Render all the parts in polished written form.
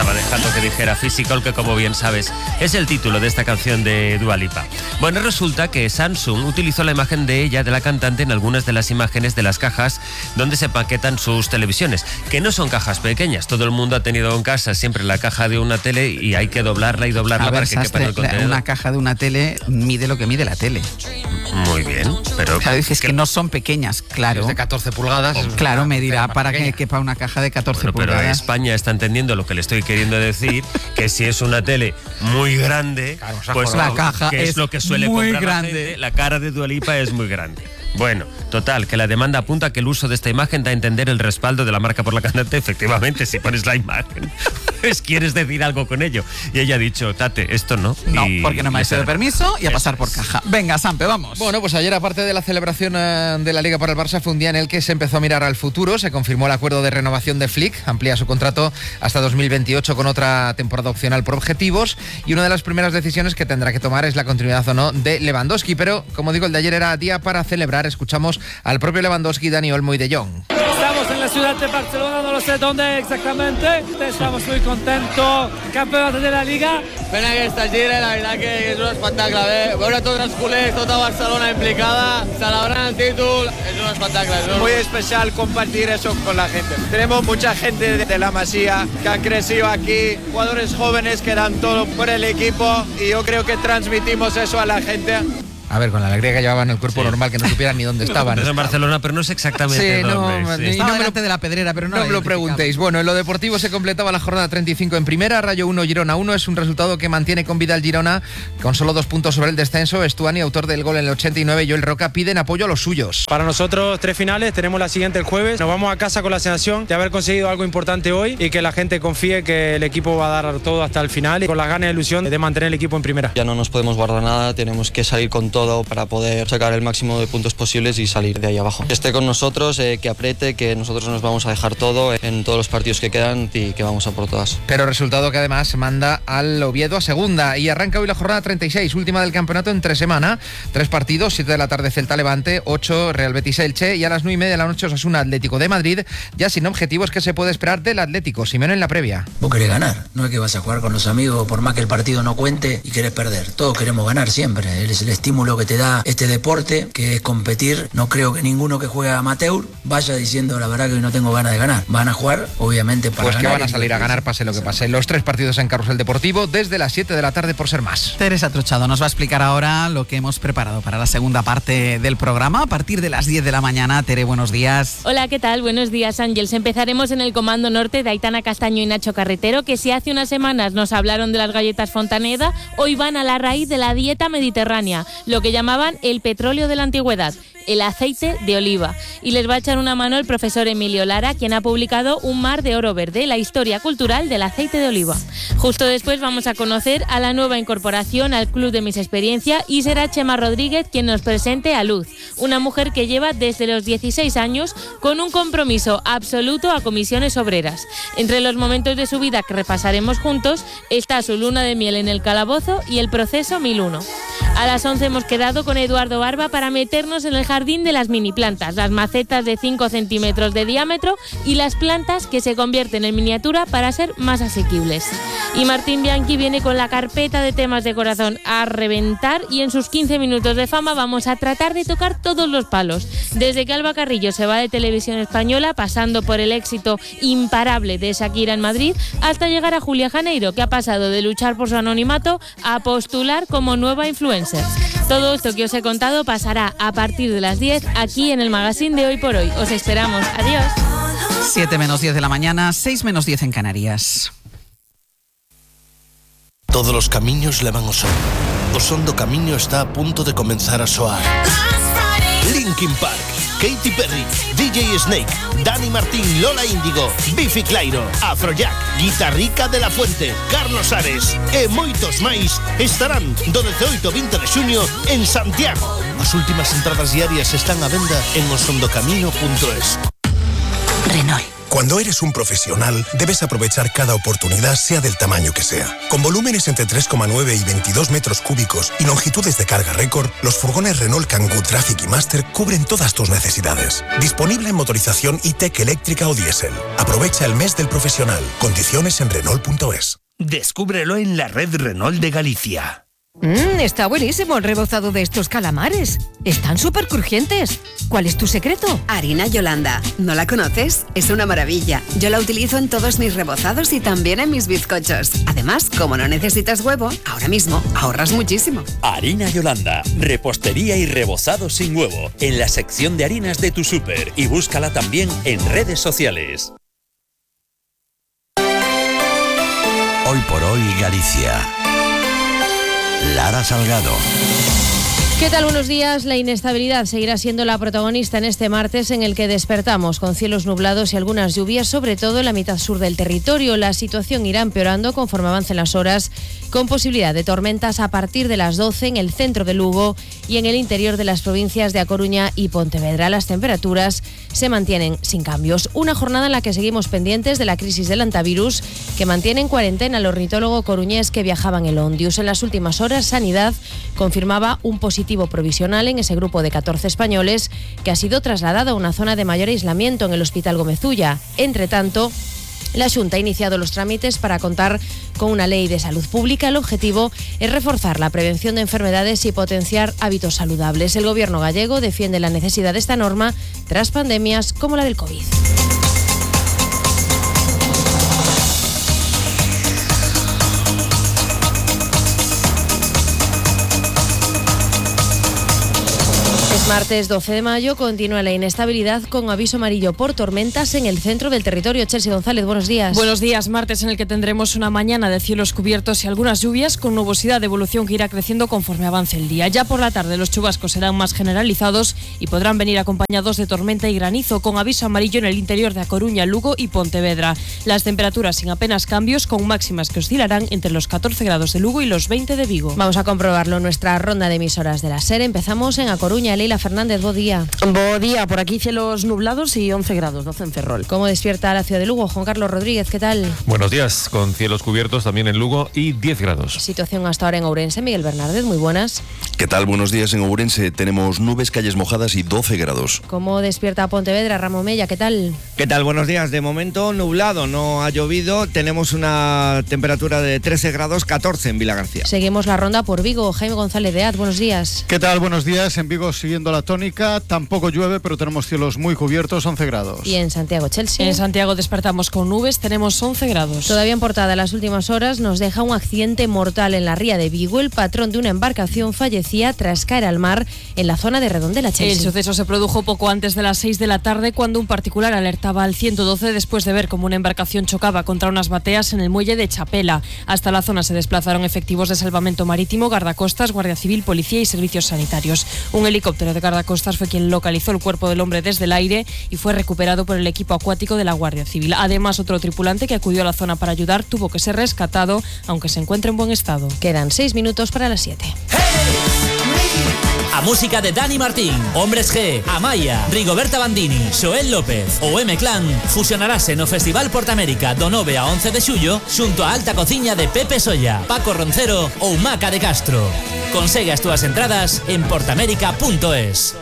estaba dejando que dijera Physical, que como bien sabes es el título de esta canción de Dua Lipa. Bueno, resulta que Samsung utilizó la imagen de ella, de la cantante, en algunas de las imágenes de las cajas donde se paquetan sus televisiones, que no son cajas pequeñas. Todo el mundo ha tenido en casa siempre la caja de una tele y hay que doblarla y doblarla para que quepa en el contenedor. Una caja de una tele mide lo que mide la tele. Muy bien, pero... Claro, dices que no son pequeñas, claro. Es de 14 pulgadas. Claro, medirá para que quepa una caja de 14 pulgadas. Pero España está entendiendo lo que le estoy queriendo decir, que si es una tele muy grande, claro, pues la caja que es lo que suele muy comprar grande. la gente, la cara de Dua Lipa es muy grande. Bueno, total, que la demanda apunta a que el uso de esta imagen da a entender el respaldo de la marca por la cantante. Efectivamente, si pones la imagen, pues quieres decir algo con ello. Y ella ha dicho, Tate, esto no. No, porque no me ha sido permiso y a pasar por caja. Venga, Sampe, vamos. Bueno, pues ayer, aparte de la celebración de la Liga para el Barça, fue un día en el que se empezó a mirar al futuro. Se confirmó el acuerdo de renovación de Flick, amplía su contrato hasta 2028 con otra temporada opcional por objetivos, y una de las primeras decisiones que tendrá que tomar es la continuidad o no de Lewandowski. Pero, como digo, el de ayer era día para celebrar. Escuchamos al propio Lewandowski, Dani Olmo y De Jong. Estamos en la ciudad de Barcelona, no lo sé dónde exactamente. Estamos muy contentos, campeonato de la Liga. Pena que esta gira, la verdad que és un espectacle. Veure tots els culers, tota Barcelona implicada, celebrant el títol, es un espectáculo. Muy especial compartir eso con la gente. Tenemos mucha gente de la Masía que han crecido aquí, jugadores jóvenes que dan todo por el equipo, y yo creo que transmitimos eso a la gente. A ver, con la alegría que llevaban el cuerpo normal, que no supieran ni dónde estaban. Es en Barcelona, pero no sé exactamente dónde. Estaba delante de la pedrera, pero no me lo preguntéis. Bueno, en lo deportivo se completaba la jornada 35 en primera. Rayo 1, Girona 1. Es un resultado que mantiene con vida el Girona, con solo 2 puntos sobre el descenso. Estuani, autor del gol en el 89, y Joel Roca piden apoyo a los suyos. Para nosotros 3 finales, tenemos la siguiente el jueves. Nos vamos a casa con la sensación de haber conseguido algo importante hoy y que la gente confíe que el equipo va a dar todo hasta el final, y con las ganas y ilusión de mantener el equipo en primera. Ya no nos podemos guardar nada, tenemos que salir con todo para poder sacar el máximo de puntos posibles y salir de ahí abajo. Que esté con nosotros, que apriete, que nosotros nos vamos a dejar todo en todos los partidos que quedan y que vamos a por todas. Pero resultado que además manda al Oviedo a segunda, y arranca hoy la jornada 36, última del campeonato entre semana. 3 partidos, 7 de la tarde Celta Levante, 8 Real Betis Elche, y a las 9:30 de la noche Osasuna Atlético de Madrid, ya sin objetivos. Que se puede esperar del Atlético. Simeone en la previa. Vos querés ganar, no es que vas a jugar con los amigos por más que el partido no cuente y querés perder. Todos queremos ganar siempre, es el estímulo que te da este deporte, que es competir. No creo que ninguno que juega amateur vaya diciendo la verdad que hoy no tengo ganas de ganar. Van a jugar obviamente para pues ganar. Que van a salir a ganar pase lo que pase. Los 3 partidos en Carrusel Deportivo desde las 7 de la tarde por ser más. Teresa Trochado nos va a explicar ahora lo que hemos preparado para la segunda parte del programa a partir de las 10 de la mañana. Tere, buenos días. Hola, ¿qué tal? Buenos días, Ángels. Empezaremos en el Comando Norte de Aitana Castaño y Nacho Carretero, que si hace unas semanas nos hablaron de las galletas Fontaneda, hoy van a la raíz de la dieta mediterránea, lo que llamaban el petróleo de la antigüedad, el aceite de oliva. Y les va a echar una mano el profesor Emilio Lara, quien ha publicado Un mar de oro verde, la historia cultural del aceite de oliva. Justo después vamos a conocer a la nueva incorporación al Club de Mis Experiencia, y será Chema Rodríguez quien nos presente a Luz, una mujer que lleva desde los 16 años con un compromiso absoluto a comisiones obreras. Entre los momentos de su vida que repasaremos juntos está su luna de miel en el calabozo y el proceso 1001. A las 11 hemos quedado con Eduardo Barba para meternos en el jardín de las mini plantas, las macetas de 5 centímetros de diámetro y las plantas que se convierten en miniatura para ser más asequibles. Y Martín Bianchi viene con la carpeta de temas de corazón a reventar, y en sus 15 minutos de fama vamos a tratar de tocar todos los palos. Desde que Alba Carrillo se va de Televisión Española, pasando por el éxito imparable de Shakira en Madrid, hasta llegar a Julia Janeiro, que ha pasado de luchar por su anonimato a postular como nueva influencer. Todo esto que os he contado pasará a partir de las 10 aquí en el magazine de Hoy por Hoy. Os esperamos. Adiós. 7 menos 10 de la mañana, 6 menos 10 en Canarias. Todos los camiños levan ao sol. O son do camiño está a punto de comenzar a soar. Linkin Park, Katy Perry, DJ Snake, Dani Martín, Lola Índigo, Biffy Clyro, Afrojack, Guitarrica de la Fuente, Carlos Ares e moitos máis estarán do 18 ao 20 de xuño en Santiago. As últimas entradas diarias están á venda en osondocamino.es. Renault. Cuando eres un profesional, debes aprovechar cada oportunidad, sea del tamaño que sea. Con volúmenes entre 3,9 y 22 metros cúbicos y longitudes de carga récord, los furgones Renault Kangoo Traffic y Master cubren todas tus necesidades. Disponible en motorización e-tech eléctrica o diésel. Aprovecha el mes del profesional. Condiciones en Renault.es. Descúbrelo en la red Renault de Galicia. Está buenísimo el rebozado de estos calamares. Están súper crujientes. ¿Cuál es tu secreto? Harina Yolanda. ¿No la conoces? Es una maravilla. Yo la utilizo en todos mis rebozados y también en mis bizcochos. Además, como no necesitas huevo, ahora mismo ahorras muchísimo. Harina Yolanda. Repostería y rebozado sin huevo. En la sección de harinas de tu súper. Y búscala también en redes sociales. Hoy por hoy Galicia. Lara Salgado. ¿Qué tal? Buenos días. La inestabilidad seguirá siendo la protagonista en este martes en el que despertamos con cielos nublados y algunas lluvias, sobre todo en la mitad sur del territorio. La situación irá empeorando conforme avancen las horas, con posibilidad de tormentas a partir de las 12 en el centro de Lugo y en el interior de las provincias de A Coruña y Pontevedra. Las temperaturas se mantienen sin cambios. Una jornada en la que seguimos pendientes de la crisis del hantavirus, que mantiene en cuarentena al ornitólogo coruñés que viajaba en el Ondius. En las últimas horas, Sanidad confirmaba un positivo provisional en ese grupo de 14 españoles que ha sido trasladado a una zona de mayor aislamiento en el Hospital Gómez Ulla. Entre tanto, la Xunta ha iniciado los trámites para contar con una ley de salud pública. El objetivo es reforzar la prevención de enfermedades y potenciar hábitos saludables. El gobierno gallego defiende la necesidad de esta norma tras pandemias como la del COVID. Martes 12 de mayo continúa la inestabilidad con aviso amarillo por tormentas en el centro del territorio. Chelsea González, buenos días. Buenos días, martes en el que tendremos una mañana de cielos cubiertos y algunas lluvias con nubosidad de evolución que irá creciendo conforme avance el día. Ya por la tarde los chubascos serán más generalizados y podrán venir acompañados de tormenta y granizo con aviso amarillo en el interior de A Coruña, Lugo y Pontevedra. Las temperaturas sin apenas cambios con máximas que oscilarán entre los 14 grados de Lugo y los 20 de Vigo. Vamos a comprobarlo en nuestra ronda de emisoras de la SER. Empezamos en A Coruña. Leila Fernández, buen día. Buen día, por aquí cielos nublados y 11 grados, 12 en Ferrol. ¿Cómo despierta la ciudad de Lugo? Juan Carlos Rodríguez, ¿qué tal? Buenos días, con cielos cubiertos también en Lugo y 10 grados. Situación hasta ahora en Ourense. Miguel Bernárdez, muy buenas. ¿Qué tal? Buenos días. En Ourense tenemos nubes, calles mojadas y 12 grados. ¿Cómo despierta Pontevedra? Ramón Mella, ¿qué tal? ¿Qué tal? Buenos días. De momento nublado, no ha llovido. Tenemos una temperatura de 13 grados, 14 en Vilagarcía. Seguimos la ronda por Vigo. Jaime González de Ad, buenos días. ¿Qué tal? Buenos días. En Vigo siguiendo la tónica, tampoco llueve, pero tenemos cielos muy cubiertos, 11 grados. ¿Y en Santiago, Chelsea? En Santiago despertamos con nubes, tenemos 11 grados. Todavía en portada, en las últimas horas nos deja un accidente mortal en la ría de Vigo. El patrón de una embarcación fallecía tras caer al mar en la zona de Redondela, Chelsea. El suceso se produjo poco antes de las 6 de la tarde cuando un particular alertaba al 112 después de ver cómo una embarcación chocaba contra unas bateas en el muelle de Chapela. Hasta la zona se desplazaron efectivos de salvamento marítimo, guardacostas, Guardia Civil, policía y servicios sanitarios. Un helicóptero de guardacostas fue quien localizó el cuerpo del hombre desde el aire y fue recuperado por el equipo acuático de la Guardia Civil. Además, otro tripulante que acudió a la zona para ayudar tuvo que ser rescatado, aunque se encuentra en buen estado. Quedan 6 minutos para las 7. A música de Dani Martín, Hombres G, Amaya, Rigoberta Bandini, Xoel López ou M-Clan fusionarase no Festival Portamérica do 9 a 11 de xullo xunto a Alta Cociña de Pepe Solla, Paco Roncero ou Maca de Castro. Consegue as túas entradas en portamérica.es.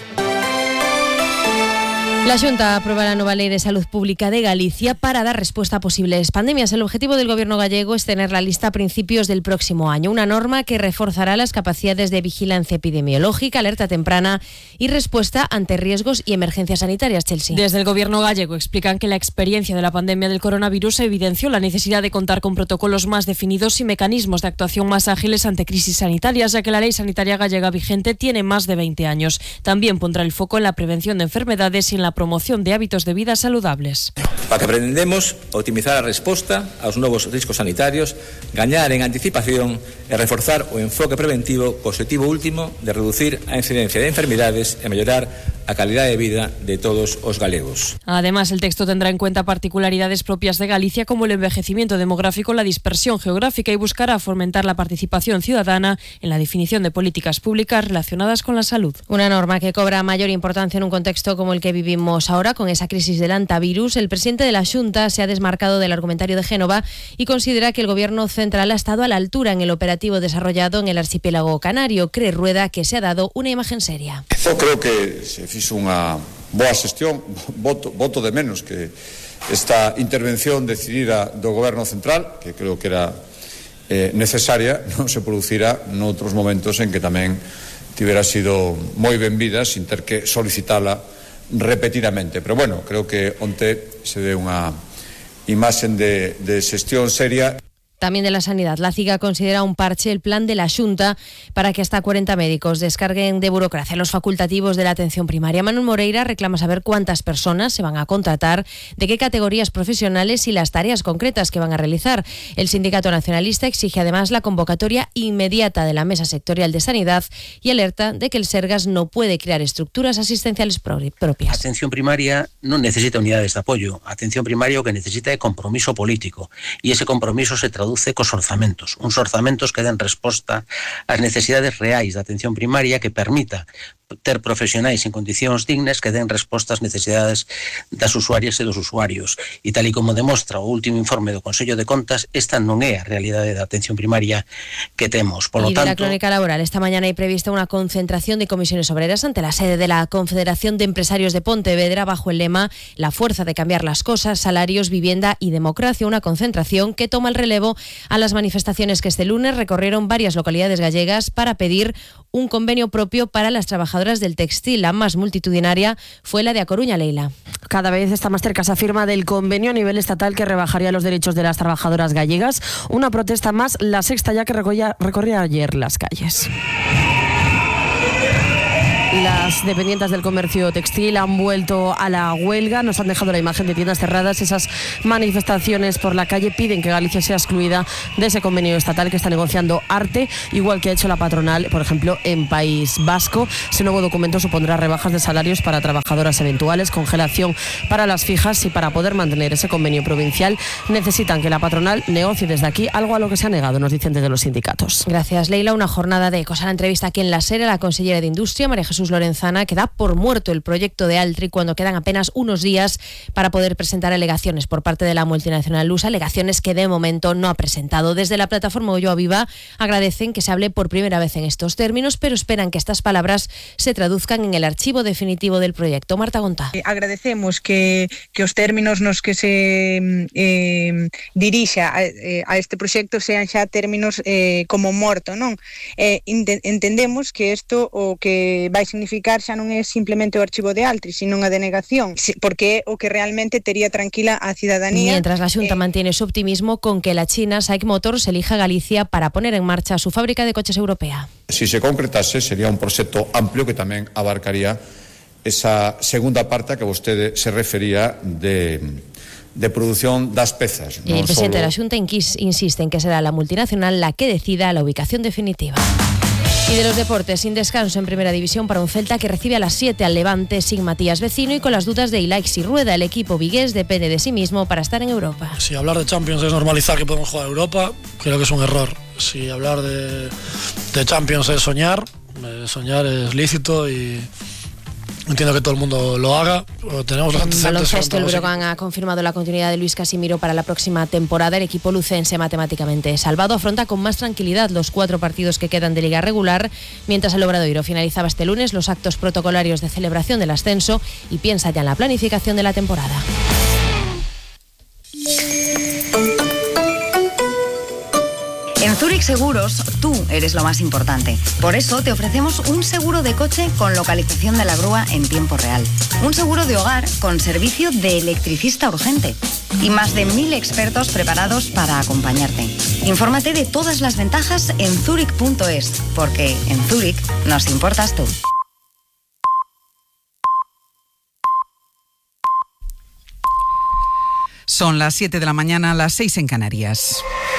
La Xunta aprueba la nueva Ley de Salud Pública de Galicia para dar respuesta a posibles pandemias. El objetivo del Gobierno gallego es tener la lista a principios del próximo año. Una norma que reforzará las capacidades de vigilancia epidemiológica, alerta temprana y respuesta ante riesgos y emergencias sanitarias, Chelsea. Desde el Gobierno gallego explican que la experiencia de la pandemia del coronavirus evidenció la necesidad de contar con protocolos más definidos y mecanismos de actuación más ágiles ante crisis sanitarias, ya que la ley sanitaria gallega vigente tiene más de 20 años. También pondrá el foco en la prevención de enfermedades y en la promoción de hábitos de vida saludables. Para que aprendemos a optimizar a resposta aos novos riscos sanitarios, gañar en anticipación e reforzar o enfoque preventivo co objetivo último de reducir a incidencia de enfermidades e mellorar a calidad de vida de todos os galegos. Además, el texto tendrá en cuenta particularidades propias de Galicia como el envejecimiento demográfico, la dispersión geográfica y buscará fomentar la participación ciudadana en la definición de políticas públicas relacionadas con la salud. Una norma que cobra mayor importancia en un contexto como el que vivimos ahora, con esa crisis del antivirus. El presidente de la Xunta se ha desmarcado del argumentario de Génova y considera que el Gobierno central ha estado a la altura en el operativo desarrollado en el archipiélago canario. Cree Rueda que se ha dado una imagen seria. Eu creo que se fixo unha boa xestión, voto de menos que esta intervención decidida do Goberno central, que creo que era necesaria, non se producira noutros momentos en que tamén tivera sido moi benvida sin ter que solicitala repetidamente. Pero bueno, creo que onte se deu unha imaxen de xestión seria. También de la sanidad. La CIGA considera un parche el plan de la Xunta para que hasta 40 médicos descarguen de burocracia los facultativos de la atención primaria. Manuel Moreira reclama saber cuántas personas se van a contratar, de qué categorías profesionales y las tareas concretas que van a realizar. El Sindicato Nacionalista exige además la convocatoria inmediata de la Mesa Sectorial de Sanidad y alerta de que el Sergas no puede crear estructuras asistenciales propias. Atención primaria no necesita unidades de apoyo. Atención primaria lo que necesita es compromiso político y ese compromiso se traduce cos orzamentos, uns orzamentos que den resposta ás necesidades reais da atención primaria, que permita ter profesionais en condicións dignas que den resposta ás necesidades das usuarias e dos usuarios. E tal e como demostra o último informe do Consello de Contas, esta non é a realidade da atención primaria que temos. Por lo tanto, de la crónica laboral, esta mañana hay prevista una concentración de comisiones obreras ante la sede de la Confederación de Empresarios de Pontevedra bajo el lema La fuerza de cambiar las cosas, salarios, vivienda y democracia. Una concentración que toma el relevo a las manifestaciones que este lunes recorrieron varias localidades gallegas para pedir un convenio propio para las trabajadoras del textil. La más multitudinaria fue la de A Coruña, Leila. Cada vez está más cerca esa firma del convenio a nivel estatal que rebajaría los derechos de las trabajadoras gallegas. Una protesta más, la sexta ya que recorría ayer las calles. Las dependientes del comercio textil han vuelto a la huelga, nos han dejado la imagen de tiendas cerradas. Esas manifestaciones por la calle piden que Galicia sea excluida de ese convenio estatal que está negociando Arte, igual que ha hecho la patronal, por ejemplo, en País Vasco. Ese nuevo documento supondrá rebajas de salarios para trabajadoras eventuales, congelación para las fijas, y para poder mantener ese convenio provincial necesitan que la patronal negocie desde aquí algo a lo que se ha negado, nos dicen desde los sindicatos. Gracias, Leila. Una jornada de ecos. A la entrevista aquí en La Sera, la consellera de Industria, María Jesús Lorenzana, que da por muerto el proyecto de Altri cuando quedan apenas unos días para poder presentar alegaciones por parte de la multinacional lusa, alegaciones que de momento no ha presentado. Desde la plataforma Ulloa Viva agradecen que se hable por primera vez en estos términos, pero esperan que estas palabras se traduzcan en el archivo definitivo del proyecto. Marta Gontá. Agradecemos que os términos nos que se dirixa a este proxecto sean xa términos como morto, non? Entendemos que isto o que vai significar xa non é simplemente o archivo de Altri, sino unha denegación, porque é o que realmente tería tranquila a cidadanía. Mientras la Xunta mantiene su optimismo con que la China SAIC Motors elija Galicia para poner en marcha su fábrica de coches europea. Si se concretase, sería un proxecto amplio que tamén abarcaría esa segunda parte a que vostede se refería de produción das pezas. El presidente de la Xunta insiste en que será la multinacional la que decida la ubicación definitiva. Y de los deportes, sin descanso en Primera División para un Celta que recibe a las 7 al Levante sin Matías Vecino y con las dudas de Ilaix y Rueda. El equipo vigués depende de sí mismo para estar en Europa. Si hablar de Champions es normalizar que podemos jugar a Europa, creo que es un error. Si hablar de Champions es soñar es lícito y entiendo que todo el mundo lo haga. Tenemos los antecedentes. Baloncesto, el Brogan ha confirmado la continuidad de Luis Casimiro para la próxima temporada. El equipo lucense, matemáticamente salvado, afronta con más tranquilidad los 4 partidos que quedan de liga regular, mientras el Obradoiro finalizaba este lunes los actos protocolarios de celebración del ascenso y piensa ya en la planificación de la temporada. En Zurich Seguros, tú eres lo más importante. Por eso te ofrecemos un seguro de coche con localización de la grúa en tiempo real. Un seguro de hogar con servicio de electricista urgente. Y más de 1000 expertos preparados para acompañarte. Infórmate de todas las ventajas en zurich.es, porque en Zurich nos importas tú. Son las 7 de la mañana, las 6 en Canarias.